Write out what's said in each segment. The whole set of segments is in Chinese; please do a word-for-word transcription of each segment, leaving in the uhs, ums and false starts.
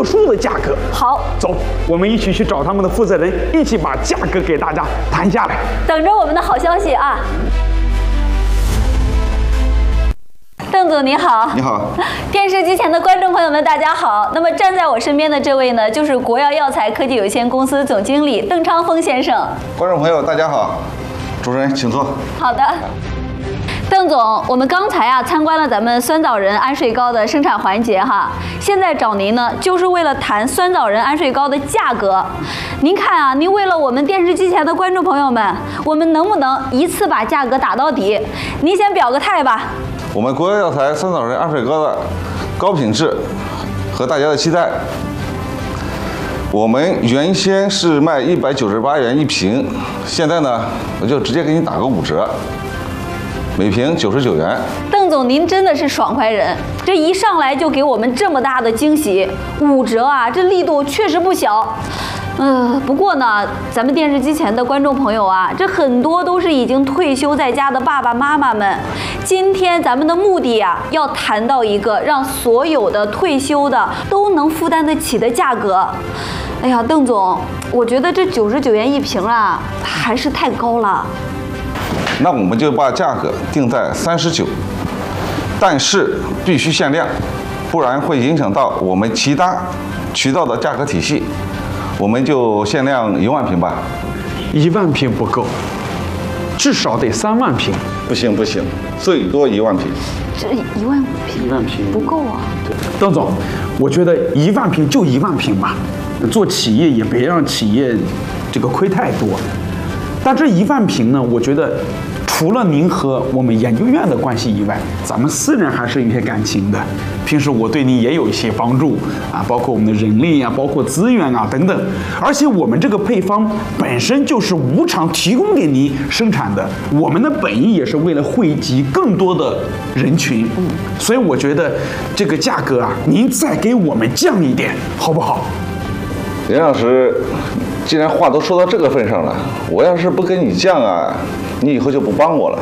殊的价格。 好， 走，我们一起去找他们的负责人，一起把价格给大家谈下来。 等着我们的好消息啊！邓总你好， 你好， 电视机前的观众朋友们，大家好。那么站在我身边的这位呢，就是国药药材科技有限公司总经理邓昌峰先生。 观众朋友大家好，主持人请坐。 好的。邓总，我们刚才啊参观了咱们酸枣仁安睡糕的生产环节哈，现在找您呢，就是为了谈酸枣仁安睡糕的价格。您看啊，您为了我们电视机前的观众朋友们，我们能不能一次把价格打到底？您先表个态吧。 我们国药药材酸枣仁安睡糕的高品质和大家的期待，我们原先是卖一百九十八元一瓶，现在呢，我就直接给你打个五折。每瓶九十九元。 邓总，您真的是爽快人，这一上来就给我们这么大的惊喜，五折啊，这力度确实不小。呃，不过呢，咱们电视机前的观众朋友啊，这很多都是已经退休在家的爸爸妈妈们。今天咱们的目的啊，要谈到一个让所有的退休的都能负担得起的价格。哎呀，邓总，我觉得这九十九元一瓶啊，还是太高了。 那我们就把价格定在三十九，但是必须限量，不然会影响到我们其他渠道的价格体系。我们就限量一万瓶吧。 一万瓶不够，至少得三万瓶。 不行不行，最多一万瓶。 这一万瓶， 一万瓶不够啊。 对，邓总，我觉得一万瓶就一万瓶吧，做企业也别让企业这个亏太多。但这一万瓶呢，我觉得除了您和我们研究院的关系以外，咱们私人还是有些感情的。平时我对您也有一些帮助啊，包括我们的人力啊，包括资源啊等等。而且我们这个配方本身就是无偿提供给您生产的，我们的本意也是为了惠及更多的人群。嗯，所以我觉得这个价格啊，您再给我们降一点，好不好？ 林老师，既然话都说到这个份上了，我要是不跟你降啊，你以后就不帮我了。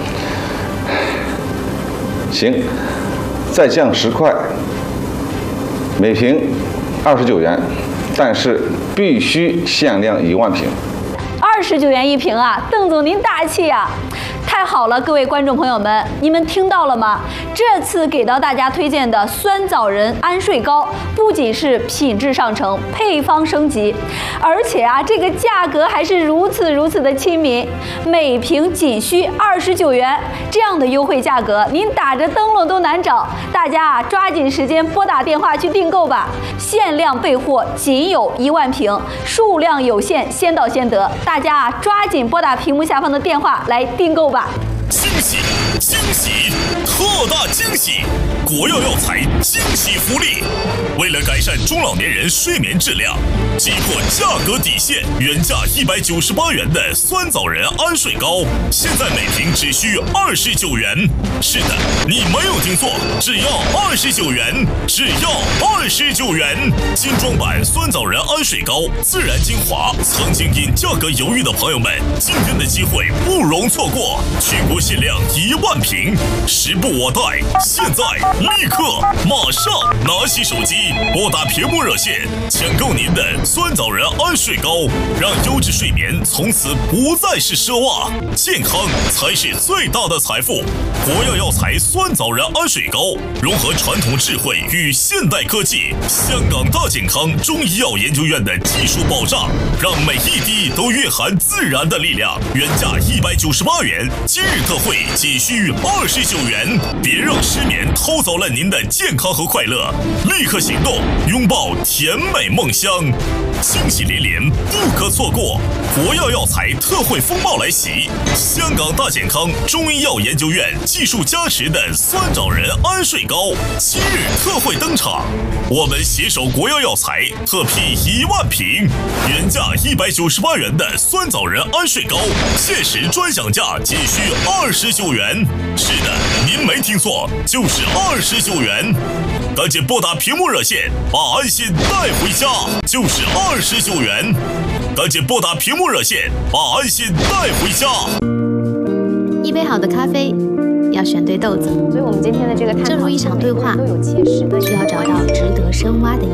行，再降十块，每瓶二十九元，但是必须限量一万瓶。 二十九元一瓶啊，邓总您大气啊！太好了，各位观众朋友们，你们听到了吗？这次给到大家推荐的酸枣仁安睡糕，不仅是品质上乘，配方升级，而且啊，这个价格还是如此如此的亲民，每瓶仅需二十九元，这样的优惠价格，您打着灯笼都难找。大家啊，抓紧时间拨打电话去订购吧，限量备货，仅有一万瓶，数量有限，先到先得。大家啊，抓紧拨打屏幕下方的电话来订购吧。 惊喜惊喜特大惊喜！国药药材惊喜福利，为了改善中老年人睡眠质量，击破价格底线，原价一百九十八元的酸枣仁安睡糕，现在每瓶只需二十九元。是的，你没有听错，只要二十九元，只要二十九元。精装版酸枣仁安睡糕，自然精华。曾经因价格犹豫的朋友们，今天的机会不容错过，全国限量一万瓶，时不我待，现在立刻马上拿起手机拨打屏幕热线，抢购您的酸枣仁安睡糕，让优质睡眠从此不再是奢望，健康才是最大的财富。国药药材酸枣仁安睡糕，融合传统智慧与现代科技，香港大健康中医药研究院的技术保障，让每一滴都蕴含自然的力量。原价一百九十八元，今日特惠仅需二十九元，别让失眠偷走了您的健康和快乐，立刻行动，拥抱甜美梦乡，惊喜连连，不可错过！国药药材特惠风暴来袭，香港大健康中医药研究院技术加持的酸枣仁安睡糕，今日特惠登场，我们携手国药药材特批一万瓶，原价一百九十八元的酸枣仁安睡糕，限时专享价仅需二十九元。是的，您没听错，就是二十九元。赶紧拨打屏幕热线，把安心带回家，就是二十九元。赶紧拨打屏幕热线，把安心带回家。 一杯好的咖啡要选对豆子， 所以我们今天的这个探讨， 正如一场对话， 都有切实的， 需要找到值得深挖的。